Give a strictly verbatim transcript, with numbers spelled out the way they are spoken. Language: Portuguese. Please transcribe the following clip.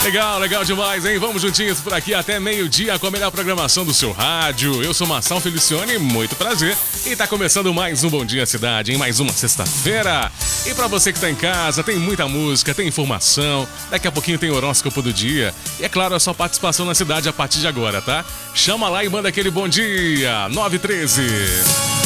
Legal, legal demais, hein? Vamos juntinhos por aqui até meio-dia com a melhor programação do seu rádio. Eu sou Marçal Felicione, muito prazer. E tá começando mais um Bom Dia Cidade, em mais uma sexta-feira. E pra você que tá em casa, tem muita música, tem informação. Daqui a pouquinho tem horóscopo do dia. E é claro, a sua participação na cidade a partir de agora, tá? Chama lá e manda aquele bom dia. nove treze